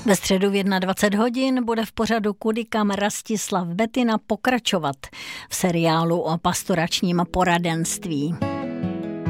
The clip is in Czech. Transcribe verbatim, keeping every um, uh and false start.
Ve středu v dvacet jedna hodin bude v pořadu Kudy kam Rastislav Betina pokračovat v seriálu o pastoračním poradenství.